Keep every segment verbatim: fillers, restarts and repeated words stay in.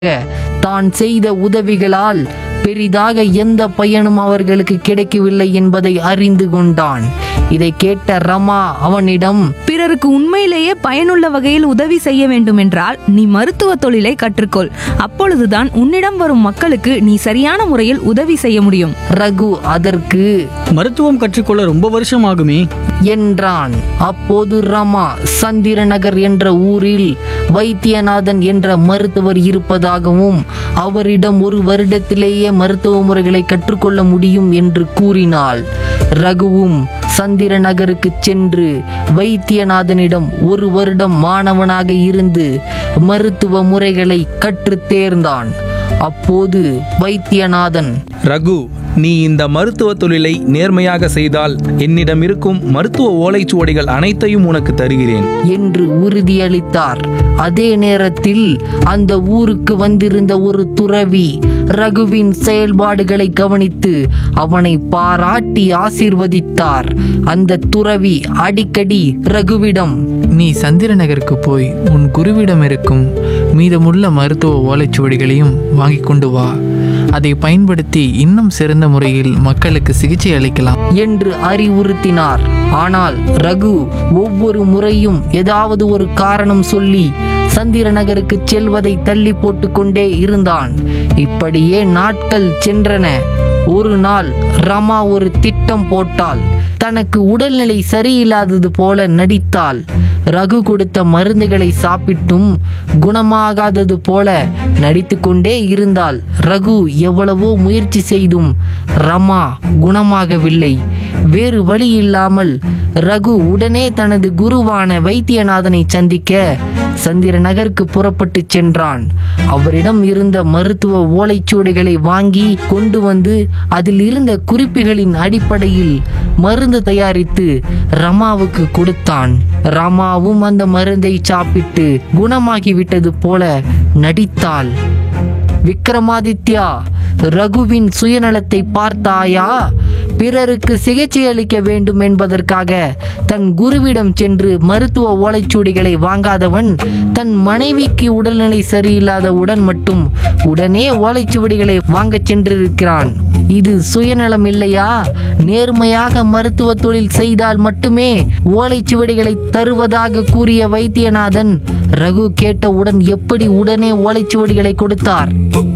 தான் செய்த உதவிகளால் பெரிதாக எந்த பயனும் அவர்களுக்கு கிடைக்கவில்லை என்பதை அறிந்து கொண்டான். இதை கேட்ட ரமா அவனிடம், பிறருக்கு உண்மையிலேயே பயனுள்ள வகையில் உதவி செய்ய வேண்டும் என்றால் நீ மருத்துவ தொழிலை கற்றுக்கொள். அப்பொழுதுதான் உன்னிடம் வரும் மக்களுக்கு நீ சரியான முறையில் உதவி செய்ய முடியும். ரகு அதற்கு மருத்துவம் கற்றுக்கொள்ள ரொம்ப வருஷம் ஆகுமே என்றான். அப்போது ரமா சந்திரநகர் என்ற ஊரில் வைத்தியநாதன் என்ற மருத்துவர் இருப்பதாகவும் அவரிடம் ஒரு வருடத்திலேயே மருத்துவ முறைகளை கற்றுக்கொள்ள முடியும் என்று கூறினாள். ரகுவும் சந்திரநகருக்கு சென்று வைத்தியநாதனிடம் ஒரு வருடம் மாணவனாக இருந்து மருத்துவ முறைகளை கற்றுத் தேர்ந்தான். அப்போது வைத்தியநாதன், ரகு, நீ இந்த மருத்துவ தொழிலை நேர்மையாக செய்தால் என்னிடம் இருக்கும் மருத்துவ ஓலைச்சுவடிகள் அனைத்தையும் உனக்கு தருகிறேன் என்று உறுதியளித்தார். அதே நேரத்தில் அந்த ஊருக்கு வந்திருந்த ஒரு துறவி ரகுவின் செயல்பாடுகளை கவனித்து அவனை பாராட்டி ஆசீர்வதித்தார். அந்த துறவி அடிக்கடி ரகுவிடம், நீ சந்திரநகருக்கு போய் உன் குருவிடம் இருக்கும் மீதமுள்ள மருத்துவ ஓலைச்சுவடிகளையும் வாங்கி கொண்டு வா. அதை பயன்படுத்தி இன்னும் சிறந்த முறையில் மக்களுக்கு சிகிச்சை அளிக்கலாம் என்று அறிவுறுத்தினார். ஆனால் ரகு ஒவ்வொரு முறையும் ஏதாவது ஒரு காரணம் சொல்லி சந்திரநகருக்கு செல்வதை தள்ளி போட்டு கொண்டே இருந்தான். இப்படியே நாட்கள் சென்றன. ஒரு நாள் ரமா ஒரு திட்டம் போட்டாள். தனக்கு உடல்நிலை சரியில்லாதது போல நடித்தாள். ரகு கொடுத்த மருந்துகளை சாப்பிட்டும் குணமாகாதது போல நடித்து கொண்டே இருந்தாள். ரகு எவ்வளவோ முயற்சி செய்தும் ரமா குணமாகவில்லை. வேறு வழி இல்லாமல் ரகு உடனே தனது குருவான வைத்தியநாதனை சந்திக்க சந்திரநகருக்கு புறப்பட்டு சென்றான். அவரிடம் இருந்த மருத்துவ ஓலைச்சுவடிகளை வாங்கி கொண்டு வந்து அதில் இருந்த குறிப்புகளின் அடிப்படையில் மருந்து தயாரித்து ரமாவுக்கு கொடுத்தான். ரமாவும் அந்த மருந்தை சாப்பிட்டு குணமாகிவிட்டது போல நடித்தாள். விக்ரமாதித்யா, ரகுவின் சுயநலத்தை பார்த்தாயா? பிறருக்கு சிகிச்சை அளிக்க வேண்டும் என்பதற்காக தன் குருவிடம் சென்று மருத்துவ ஓலைச்சுவடிகளை வாங்காதவன் தன் மனைவிக்கு உடல்நிலை சரியில்லாதவுடன் மட்டும் உடனே ஓலைச்சுவடிகளை வாங்கச் சென்றிருக்கிறான். இது சுயநலம் இல்லையா? நேர்மையாக மருத்துவ தொழில் செய்தால் மட்டுமே ஓலைச்சுவடிகளை தருவதாக கூறிய வைத்தியநாதன் ரகு கேட்டவுடன் எப்படி உடனே ஓலைச்சுவடிகளை கொடுத்தார்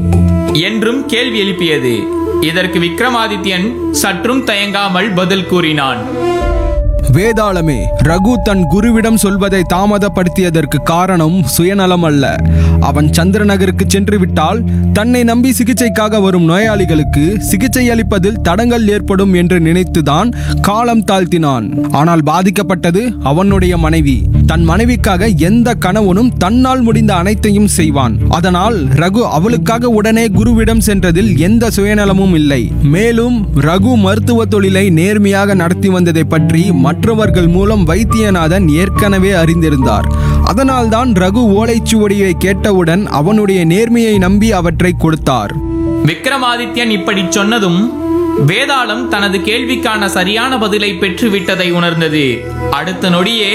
என்றும் கேள்வி எழுப்பியது. இதற்கு விக்ரமாதித்யன் சற்றும் தயங்காமல் பதில் கூறினான். வேதாளமே, ரகு தன் குருவிடம் சொல்வதை தாமதப்படுத்தியதற்கு காரணம் சுயநலம் அல்ல. அவன் சந்திரநகருக்கு சென்று விட்டால் தன்னை நம்பி சிகிச்சைக்காக வரும் நோயாளிகளுக்கு சிகிச்சை அளிப்பதில் தடங்கள் ஏற்படும் என்று நினைத்துதான் காலம் தாழ்த்தினான். ஆனால் பாதிக்கப்பட்டது அவனுடைய மனைவி. தன் மனைவிக்காக எந்த கணவனும் தன்னால் முடிந்த அனைத்தையும் செய்வான். அதனால் ரகு அவளுக்காக உடனே குருவிடம் சென்றதில் எந்த சுயநலமும் இல்லை. மேலும் ரகு மருத்துவ தொழிலை நேர்மையாக நடத்தி வந்ததை பற்றி மற்றவர்கள் மூலம் வைத்தியநாதன் ஏற்கனவே அறிந்திருந்தார். அதனால்தான் ரகு ஓலைச்சுவடியை கேட்டவுடன் அவனுடைய நேர்மையை நம்பி அவற்றை கொடுத்தார். விக்ரமாதித்யன் இப்படி சொன்னதும் வேதாளம் தனது கேள்விக்கான சரியான பதிலை பெற்றுவிட்டதை உணர்ந்தது. அடுத்த நொடியே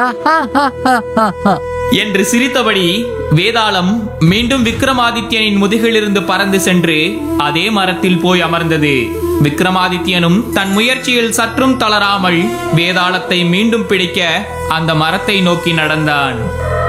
என்று சிரித்தபடி வேதாளம் மீண்டும் விக்ரமாதித்யனின் முதுகிலிருந்து பறந்து சென்று அதே மரத்தில் போய் அமர்ந்தது. விக்ரமாதித்யனும் தன் முயற்சியில் சற்றும் தளராமல் வேதாளத்தை மீண்டும் பிடிக்க அந்த மரத்தை நோக்கி நடந்தான்.